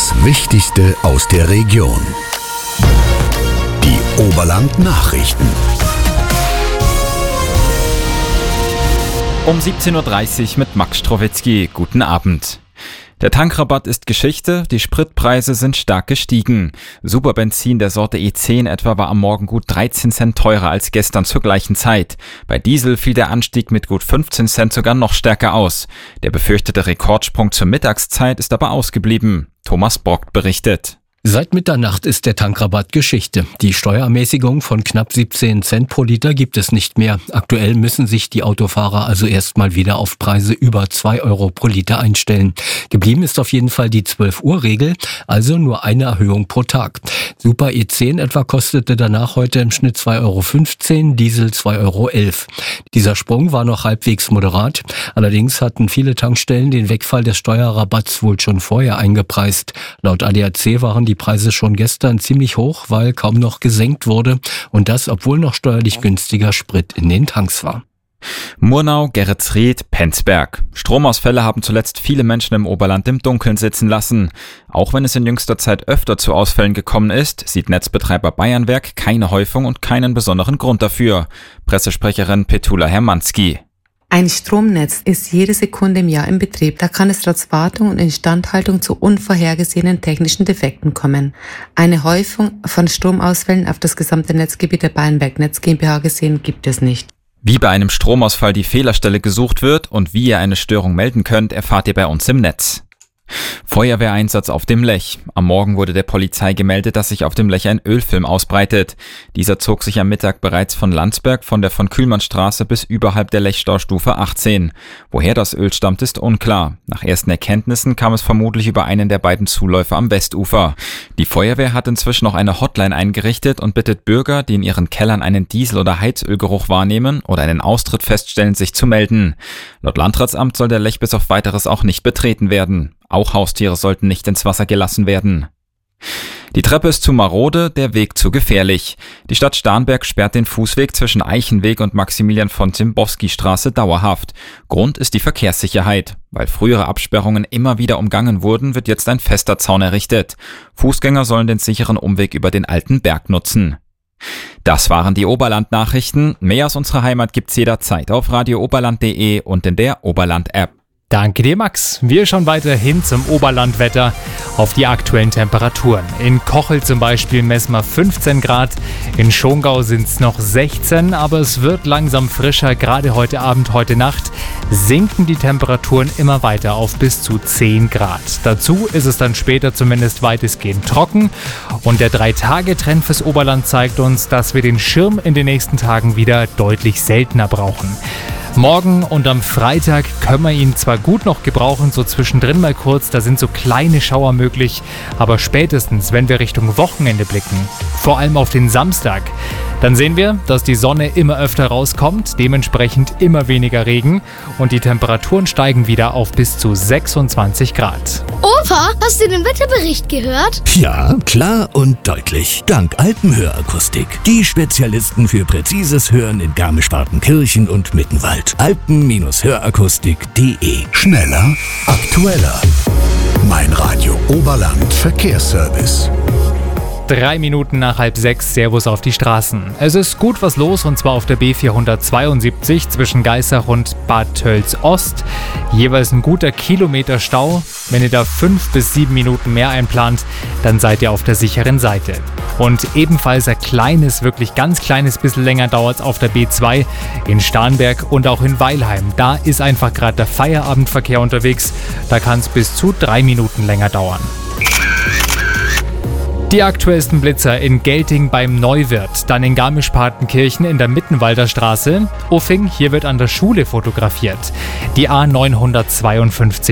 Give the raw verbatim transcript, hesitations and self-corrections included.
Das Wichtigste aus der Region. Die Oberland-Nachrichten. Um siebzehn Uhr dreißig mit Max Strowitzki. Guten Abend. Der Tankrabatt ist Geschichte, die Spritpreise sind stark gestiegen. Superbenzin der Sorte E zehn etwa war am Morgen gut dreizehn Cent teurer als gestern zur gleichen Zeit. Bei Diesel fiel der Anstieg mit gut fünfzehn Cent sogar noch stärker aus. Der befürchtete Rekordsprung zur Mittagszeit ist aber ausgeblieben. Thomas Brock berichtet. Seit Mitternacht ist der Tankrabatt Geschichte. Die Steuerermäßigung von knapp siebzehn Cent pro Liter gibt es nicht mehr. Aktuell müssen sich die Autofahrer also erstmal wieder auf Preise über zwei Euro pro Liter einstellen. Geblieben ist auf jeden Fall die zwölf Uhr Regel, also nur eine Erhöhung pro Tag. Super E zehn etwa kostete danach heute im Schnitt zwei Euro fünfzehn, Diesel zwei Euro elf. Dieser Sprung war noch halbwegs moderat. Allerdings hatten viele Tankstellen den Wegfall des Steuerrabatts wohl schon vorher eingepreist. Laut A D A C waren die Die Preise schon gestern ziemlich hoch, weil kaum noch gesenkt wurde und das, obwohl noch steuerlich günstiger Sprit in den Tanks war. Murnau, Geretsried, Penzberg. Stromausfälle haben zuletzt viele Menschen im Oberland im Dunkeln sitzen lassen. Auch wenn es in jüngster Zeit öfter zu Ausfällen gekommen ist, sieht Netzbetreiber Bayernwerk keine Häufung und keinen besonderen Grund dafür. Pressesprecherin Petula Hermanski. Ein Stromnetz ist jede Sekunde im Jahr in Betrieb. Da kann es trotz Wartung und Instandhaltung zu unvorhergesehenen technischen Defekten kommen. Eine Häufung von Stromausfällen auf das gesamte Netzgebiet der Bayernwerk Netz GmbH gesehen gibt es nicht. Wie bei einem Stromausfall die Fehlerstelle gesucht wird und wie ihr eine Störung melden könnt, erfahrt ihr bei uns im Netz. Feuerwehreinsatz auf dem Lech. Am Morgen wurde der Polizei gemeldet, dass sich auf dem Lech ein Ölfilm ausbreitet. Dieser zog sich am Mittag bereits von Landsberg von der von Kühlmannstraße bis überhalb der Lechstaustufe achtzehn. Woher das Öl stammt, ist unklar. Nach ersten Erkenntnissen kam es vermutlich über einen der beiden Zuläufer am Westufer. Die Feuerwehr hat inzwischen noch eine Hotline eingerichtet und bittet Bürger, die in ihren Kellern einen Diesel- oder Heizölgeruch wahrnehmen oder einen Austritt feststellen, sich zu melden. Laut Landratsamt soll der Lech bis auf Weiteres auch nicht betreten werden. Auch Haustiere sollten nicht ins Wasser gelassen werden. Die Treppe ist zu marode, der Weg zu gefährlich. Die Stadt Starnberg sperrt den Fußweg zwischen Eichenweg und Maximilian-von-Zimbowski-Straße dauerhaft. Grund ist die Verkehrssicherheit. Weil frühere Absperrungen immer wieder umgangen wurden, wird jetzt ein fester Zaun errichtet. Fußgänger sollen den sicheren Umweg über den Alten Berg nutzen. Das waren die Oberland-Nachrichten. Mehr aus unserer Heimat gibt's jederzeit auf radio oberland punkt de und in der Oberland-App. Danke dir, Max. Wir schauen weiter hin zum Oberlandwetter auf die aktuellen Temperaturen. In Kochel zum Beispiel messen wir fünfzehn Grad, in Schongau sind es noch sechzehn, aber es wird langsam frischer. Gerade heute Abend, heute Nacht sinken die Temperaturen immer weiter auf bis zu zehn Grad. Dazu ist es dann später zumindest weitestgehend trocken und der drei-Tage-Trend fürs Oberland zeigt uns, dass wir den Schirm in den nächsten Tagen wieder deutlich seltener brauchen. Morgen und am Freitag können wir ihn zwar gut noch gebrauchen, so zwischendrin mal kurz, da sind so kleine Schauer möglich, aber spätestens, wenn wir Richtung Wochenende blicken, vor allem auf den Samstag, dann sehen wir, dass die Sonne immer öfter rauskommt, dementsprechend immer weniger Regen und die Temperaturen steigen wieder auf bis zu sechsundzwanzig Grad. Opa, hast du den Wetterbericht gehört? Ja, klar und deutlich. Dank Alpenhörakustik. Die Spezialisten für präzises Hören in Garmisch-Partenkirchen und Mittenwald. alpen Hörakustik punkt de. Schneller, aktueller. Mein Radio Oberland Verkehrsservice. Drei Minuten nach halb sechs, Servus auf die Straßen. Es ist gut was los und zwar auf der B vierhundertzweiundsiebzig zwischen Geissach und Bad Tölz-Ost. Jeweils ein guter Kilometer Stau. Wenn ihr da fünf bis sieben Minuten mehr einplant, dann seid ihr auf der sicheren Seite. Und ebenfalls ein kleines, wirklich ganz kleines bisschen länger dauert es auf der B zwei in Starnberg und auch in Weilheim. Da ist einfach gerade der Feierabendverkehr unterwegs. Da kann es bis zu drei Minuten länger dauern. Die aktuellsten Blitzer in Gelting beim Neuwirt, dann in Garmisch-Partenkirchen in der Mittenwalder Straße. Uffing, hier wird an der Schule fotografiert. Die A neunhundertzweiundfünfzig